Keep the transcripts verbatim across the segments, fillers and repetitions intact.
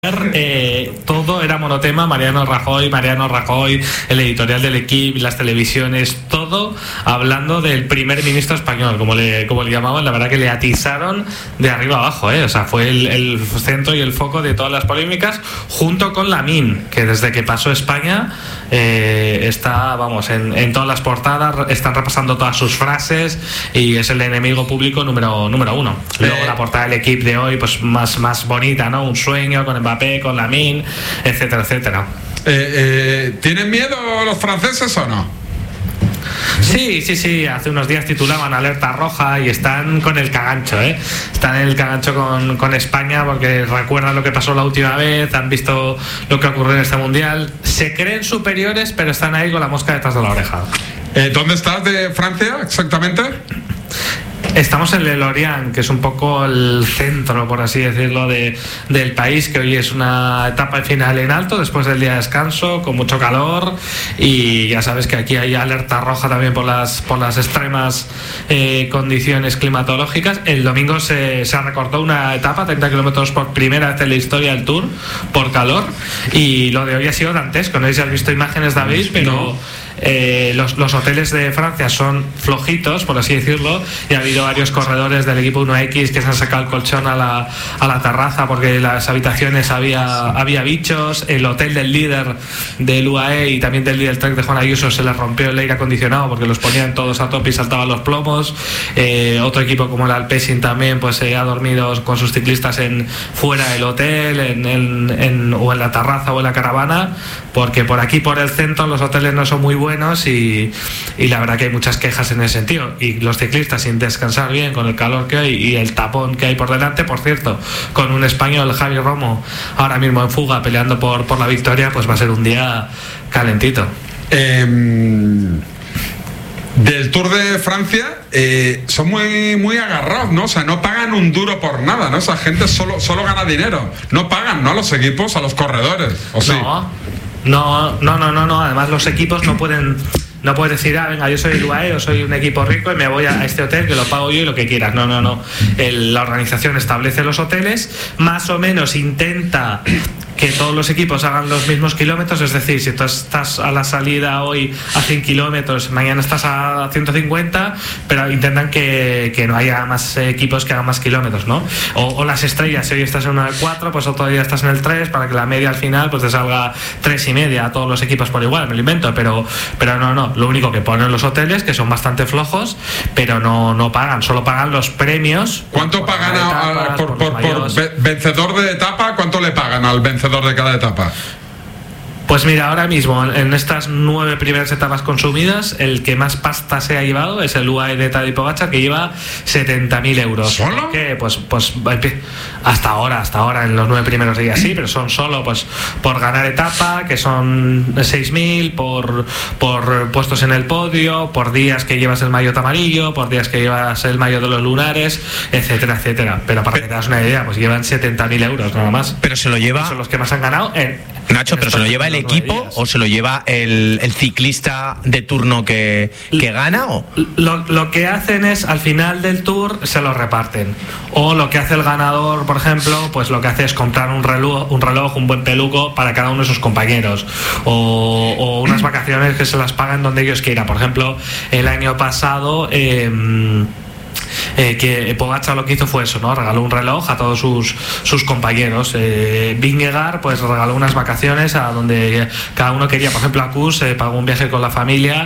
Eh, todo era monotema, Mariano Rajoy, Mariano Rajoy, el editorial del Equipo, las televisiones, todo hablando del primer ministro español, como le, como le llamaban. La verdad que le atizaron de arriba abajo, ¿eh? O sea, fue el, el centro y el foco de todas las polémicas, junto con Lamine, que desde que pasó España eh, está, vamos, en, en todas las portadas, están repasando todas sus frases y es el enemigo público número, número uno. Luego eh. la portada del Equipo de hoy, pues más, más bonita, ¿no? Un sueño con Mbappé, con Lamine, etcétera, etcétera. Eh, eh, ¿Tienen miedo los franceses o no? Sí, sí, sí, hace unos días titulaban Alerta Roja y están con el cagancho, ¿eh? Están en el cagancho con, con España porque recuerdan lo que pasó la última vez, han visto lo que ocurrió en este Mundial, se creen superiores pero están ahí con la mosca detrás de la oreja. Eh, ¿Dónde estás de Francia exactamente? Estamos en Le Lorient, que es un poco el centro, por así decirlo, de, del país, que hoy es una etapa final en alto, después del día de descanso, con mucho calor, y ya sabes que aquí hay alerta roja también por las, por las extremas eh, condiciones climatológicas. El domingo se, se recortó una etapa, treinta kilómetros por primera vez en la historia del Tour, por calor, y lo de hoy ha sido dantesco. No sé si has visto imágenes, David, pero... No. Eh, los, los hoteles de Francia son flojitos, por así decirlo, y ha habido varios corredores del equipo uno equis que se han sacado el colchón a la, a la terraza porque en las habitaciones había, había bichos. El hotel del líder del U A E y también del líder Trek de Juan Ayuso se les rompió el aire acondicionado porque los ponían todos a tope y saltaban los plomos. Eh, otro equipo como el Alpecin también pues eh, ha dormido con sus ciclistas en fuera del hotel en, en, en, o en la terraza o en la caravana, porque por aquí por el centro los hoteles no son muy buenos y, y la verdad que hay muchas quejas en ese sentido, y los ciclistas sin descansar bien con el calor que hay y el tapón que hay por delante. Por cierto, con un español, Javi Romo, ahora mismo en fuga peleando por, por la victoria, pues va a ser un día calentito. eh, Del Tour de Francia eh, son muy, muy agarrados, ¿no? O sea, no pagan un duro por nada, ¿no? Esa gente solo, solo gana dinero, no pagan, ¿no? A los equipos, a los corredores, ¿o sí? No. No, no, no, no, no. Además los equipos no pueden, no puedes decir, ah, venga, yo soy el U A E, yo soy un equipo rico y me voy a este hotel que lo pago yo y lo que quieras. No, no, no. El, la organización establece los hoteles, más o menos intenta que todos los equipos hagan los mismos kilómetros, es decir, si tú estás a la salida hoy a cien kilómetros, mañana estás a ciento cincuenta, pero intentan que, que no haya más equipos que hagan más kilómetros, ¿no? O, o las estrellas, si hoy estás en una de cuatro, pues otro día estás en el tres, para que la media al final pues te salga tres y media a todos los equipos por igual, me lo invento, pero, pero no, no, lo único que ponen los hoteles, que son bastante flojos, pero no, no pagan, solo pagan los premios. ¿Cuánto por pagan etapas, a, por, por, por, por vencedor de etapa? ¿Cuánto le pagan al vencedor de cada etapa? Pues mira, ahora mismo en estas nueve primeras etapas consumidas, el que más pasta se ha llevado es el U A E de Tadej Pogačar, que lleva setenta mil euros. ¿Solo? ¿Por qué? Pues, pues hasta ahora, hasta ahora en los nueve primeros días sí, pero son solo pues por ganar etapa, que son seis mil, por, por puestos en el podio, por días que llevas el maillot amarillo, por días que llevas el maillot de los lunares, etcétera, etcétera. Pero para que te das una idea, pues llevan setenta mil euros nada más. Pero se lo lleva... Son los que más han ganado en... Nacho, ¿pero se lo lleva el equipo o se lo lleva el, el ciclista de turno que, que gana? ¿O? Lo, lo que hacen es, al final del Tour, se lo reparten. O lo que hace el ganador, por ejemplo, pues lo que hace es comprar un reloj, un reloj, un buen peluco para cada uno de sus compañeros. O, o unas vacaciones que se las pagan donde ellos quieran. Por ejemplo, el año pasado... Eh, Eh, que Pogačar lo que hizo fue eso, ¿no? Regaló un reloj a todos sus, sus compañeros. eh, Vingegaard pues regaló unas vacaciones a donde cada uno quería. Por ejemplo, Acus eh, pagó un viaje con la familia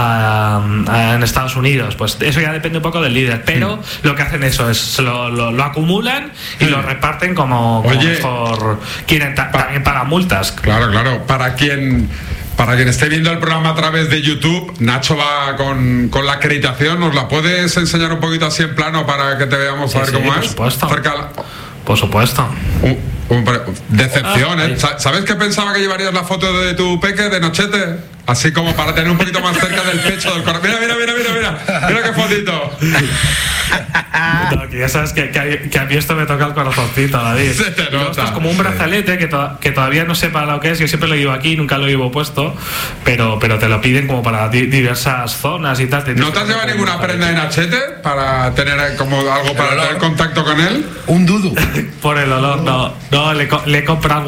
a, a, en Estados Unidos. Pues eso ya depende un poco del líder, pero mm. lo que hacen eso es lo, lo, lo acumulan y mm. lo reparten como, como Oye, mejor quieren. Ta- pa- también pagan multas. Claro, claro, para quien... Para quien esté viendo el programa a través de YouTube, Nacho va con, con la acreditación. ¿Nos la puedes enseñar un poquito así en plano para que te veamos, sí, a ver sí, cómo por es? Supuesto. Cerca... Por supuesto. Uh, uh, decepción, ah, ¿eh? ¿Sabes que pensaba que llevarías la foto de tu peque de Nochete Así como para tener un poquito más cerca del pecho del corazón. Mira, mira, mira, mira, mira. Mira qué fotito. No, que ya sabes que, que, a, que a mí esto me toca el corazoncito, David. Se te nota. Esto es como un brazalete que, to, que todavía no sé para lo que es. Yo siempre lo llevo aquí, nunca lo llevo puesto, pero, pero te lo piden como para di, diversas zonas y tal. ¿No te has llevado ninguna prenda de Nachete para tener como algo para tener contacto con él? Un dudu. Por el olor, no. No, le, le he comprado